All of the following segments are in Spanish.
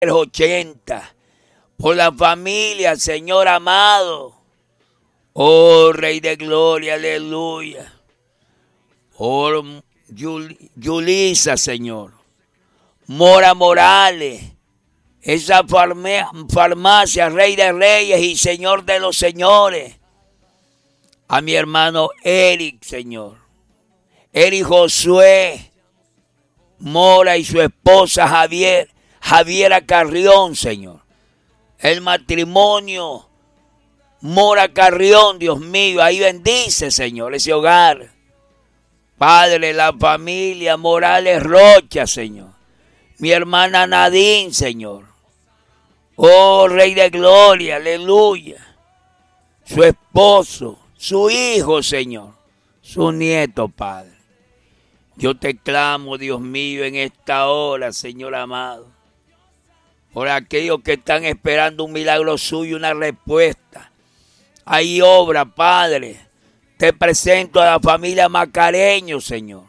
80, por la familia, Señor amado. Oh, Rey de Gloria, aleluya. Por Yulisa, Señor. Mora Morales, esa farmacia, Rey de Reyes y Señor de los Señores. A mi hermano Eric, Señor. Eric Josué Mora y su esposa Javiera Carrión, Señor. El matrimonio Mora Carrión, Dios mío, ahí bendice, Señor, ese hogar. Padre, la familia Morales Rocha, Señor. Mi hermana Nadine, Señor. Oh, Rey de Gloria, aleluya. Su esposo, su hijo, Señor. Su nieto, Padre. Yo te clamo, Dios mío, en esta hora, Señor amado. Por aquellos que están esperando un milagro suyo, una respuesta. Hay obra, Padre. Te presento a la familia Macareño, Señor.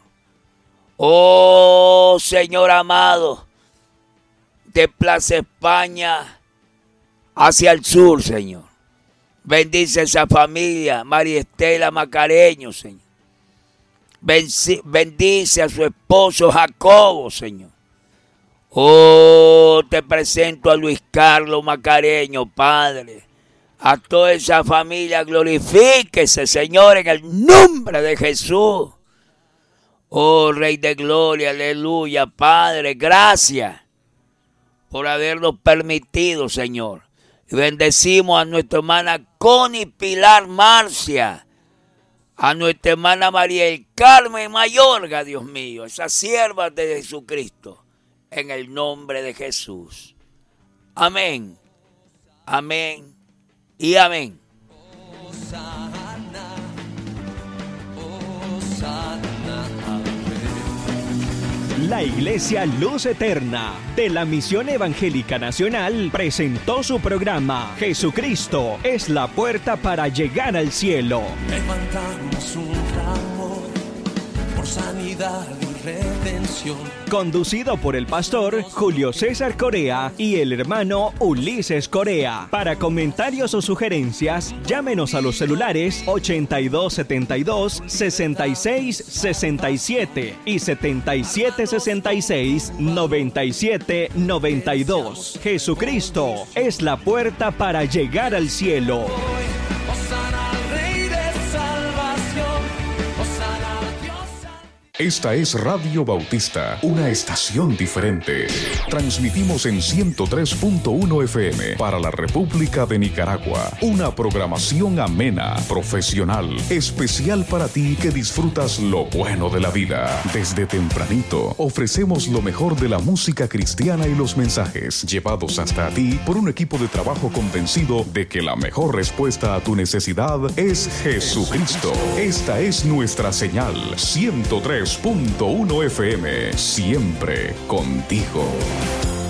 Oh, Señor amado, de Plaza España hacia el sur, Señor. Bendice esa familia, María Estela Macareño, Señor. Bendice a su esposo Jacobo, Señor. Oh, te presento a Luis Carlos Macareño, Padre. A toda esa familia, glorifíquese, Señor, en el nombre de Jesús. Oh, Rey de Gloria, aleluya, Padre, gracias por habernos permitido, Señor. Y bendecimos a nuestra hermana Connie Pilar Marcia, a nuestra hermana María del Carmen Mayorga, Dios mío, esas siervas de Jesucristo, en el nombre de Jesús. Amén, amén y amén. La Iglesia Luz Eterna de la Misión Evangélica Nacional presentó su programa Jesucristo es la puerta para llegar al cielo. Levantamos un clamor por sanidad y redención. Conducido por el pastor Julio César Corea y el hermano Ulises Corea. Para comentarios o sugerencias, llámenos a los celulares 8272 6667 y 7766 9792. Jesucristo es la puerta para llegar al cielo. Esta es Radio Bautista, una estación diferente. Transmitimos en 103.1 FM para la República de Nicaragua. Una programación amena, profesional, especial para ti que disfrutas lo bueno de la vida. Desde tempranito ofrecemos lo mejor de la música cristiana y los mensajes llevados hasta ti por un equipo de trabajo convencido de que la mejor respuesta a tu necesidad es Jesucristo. Esta es nuestra señal 103.1 FM, siempre contigo.